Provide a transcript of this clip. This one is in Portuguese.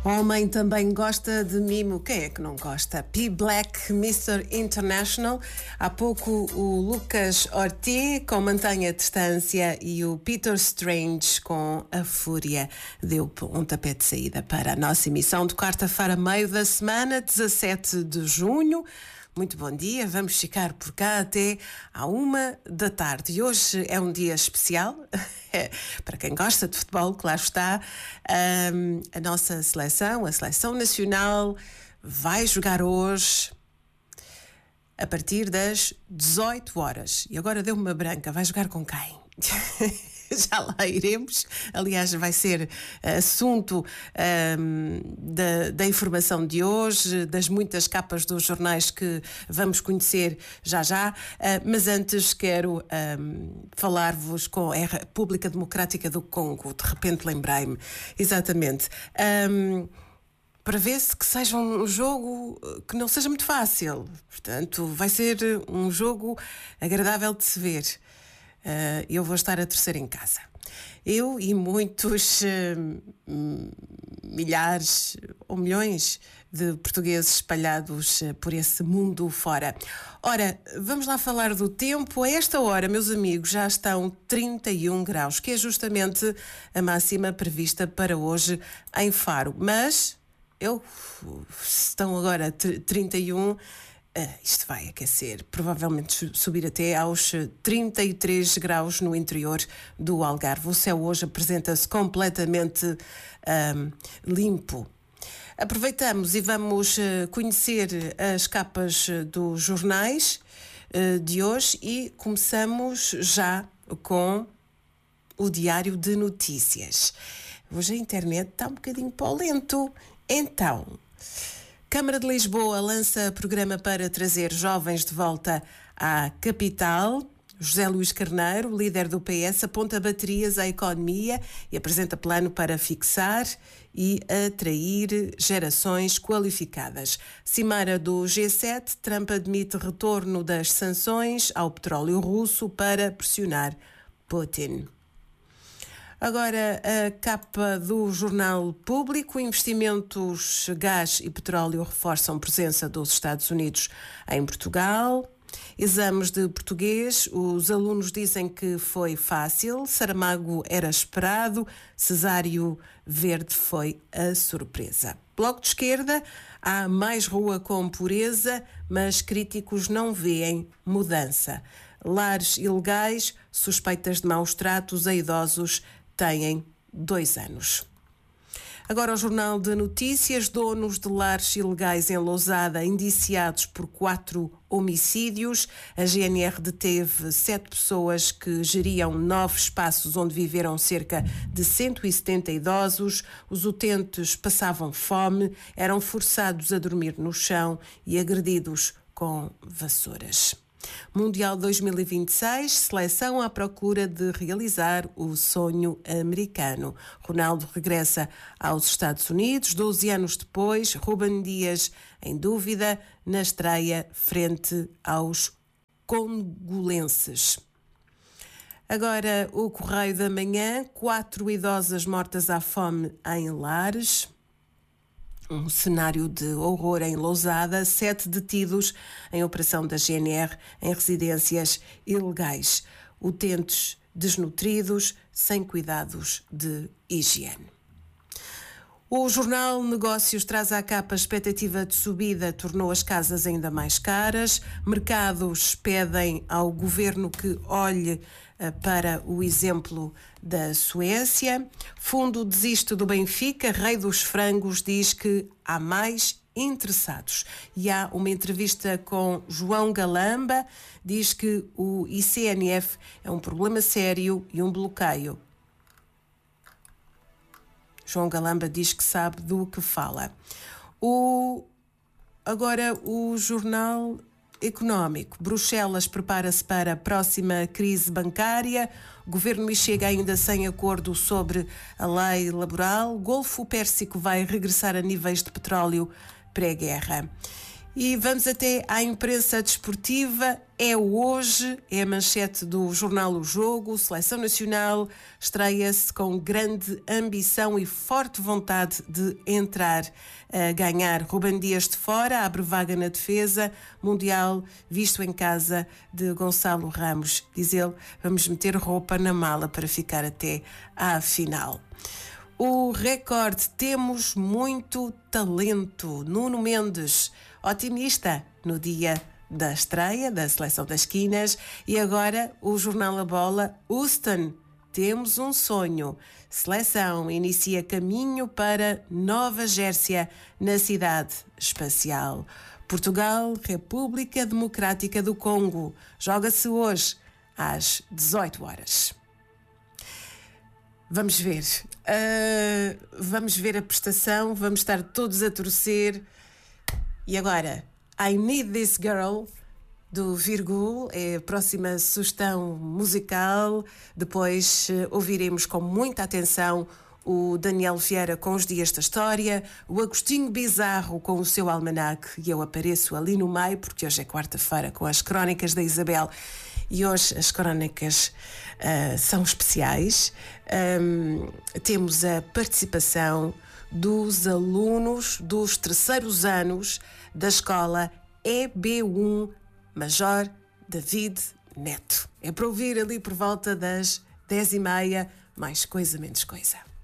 Homem também gosta de mimo. Quem é que não gosta? P. Black, Mr. International. Há pouco o Lucas Ortiz com Mantenha a Distância e o Peter Strange com A Fúria. Deu um tapete de saída para a nossa emissão de quarta-feira, meio da semana, 17 de junho. Muito bom dia, vamos ficar por cá até à 1 da tarde. E hoje é um dia especial, para quem gosta de futebol, claro está. A nossa seleção, a Seleção Nacional, vai jogar hoje a partir das 18 horas. E agora deu-me uma branca, vai jogar com quem? Já lá iremos. Aliás, vai ser assunto da informação de hoje, das muitas capas dos jornais que vamos conhecer já. Mas antes quero falar-vos com a República Democrática do Congo. De repente lembrei-me. Exatamente. Para ver-se que seja um jogo que não seja muito fácil. Portanto, vai ser um jogo agradável de se ver. Eu vou estar a torcer em casa. Eu e muitos milhares ou milhões de portugueses espalhados por esse mundo fora. Ora, vamos lá falar do tempo. A esta hora, meus amigos, já estão 31 graus, que é justamente a máxima prevista para hoje em Faro. Mas, estão agora 31. Isto vai aquecer, provavelmente subir até aos 33 graus no interior do Algarve. O céu hoje apresenta-se completamente limpo. Aproveitamos e vamos conhecer as capas dos jornais de hoje e começamos já com o Diário de Notícias. Hoje a internet está um bocadinho para o lento. Então, Câmara de Lisboa lança programa para trazer jovens de volta à capital. José Luís Carneiro, líder do PS, aponta baterias à economia e apresenta plano para fixar e atrair gerações qualificadas. Cimeira do G7, Trump admite retorno das sanções ao petróleo russo para pressionar Putin. Agora, a capa do Jornal Público: investimentos, gás e petróleo reforçam presença dos Estados Unidos em Portugal. Exames de português: os alunos dizem que foi fácil, Saramago era esperado, Cesário Verde foi a surpresa. Bloco de Esquerda: há mais rua com pureza, mas críticos não veem mudança. Lares ilegais, suspeitas de maus tratos a idosos têm 2 anos. Agora o Jornal de Notícias: donos de lares ilegais em Lousada indiciados por 4 homicídios. A GNR deteve 7 pessoas que geriam 9 espaços onde viveram cerca de 170 idosos. Os utentes passavam fome, eram forçados a dormir no chão e agredidos com vassouras. Mundial 2026, seleção à procura de realizar o sonho americano. Ronaldo regressa aos Estados Unidos, 12 anos depois. Rúben Dias em dúvida na estreia frente aos congolenses. Agora o Correio da Manhã: 4 idosas mortas à fome em lares. Um cenário de horror em Lousada, 7 detidos em operação da GNR em residências ilegais. Utentes desnutridos, sem cuidados de higiene. O jornal Negócios traz à capa: a expectativa de subida tornou as casas ainda mais caras. Mercados pedem ao governo que olhe para o exemplo da Suécia. Fundo desiste do Benfica, rei dos frangos diz que há mais interessados. E há uma entrevista com João Galamba, diz que o ICNF é um problema sério e um bloqueio. João Galamba diz que sabe do que fala. Agora o Jornal Económico: Bruxelas prepara-se para a próxima crise bancária. O governo chega ainda sem acordo sobre a lei laboral. Golfo Pérsico vai regressar a níveis de petróleo pré-guerra. E vamos até à imprensa desportiva. É hoje, é a manchete do jornal O Jogo. Seleção Nacional estreia-se com grande ambição e forte vontade de entrar a ganhar. Ruben Dias de fora, abre vaga na defesa. Mundial visto em casa de Gonçalo Ramos. Diz ele, vamos meter roupa na mala para ficar até à final. O recorde, temos muito talento. Nuno Mendes, otimista no dia da estreia da Seleção das Quinas. E agora o jornal A Bola, Houston, temos um sonho. Seleção inicia caminho para Nova Gércia, na cidade espacial. Portugal, República Democrática do Congo. Joga-se hoje às 18 horas. Vamos ver. Vamos ver a prestação, vamos estar todos a torcer. E agora, I Need This Girl, do Virgul, é a próxima sugestão musical. Depois ouviremos com muita atenção o Daniel Vieira com os Dias da História, o Agostinho Bizarro com o seu almanaque, e eu apareço ali no meio, porque hoje é quarta-feira, com as Crónicas da Isabel. E hoje as crónicas são especiais. Temos a participação dos alunos dos terceiros anos da escola EB1 Major David Neto. É para ouvir ali por volta das 10h30, mais coisa menos coisa.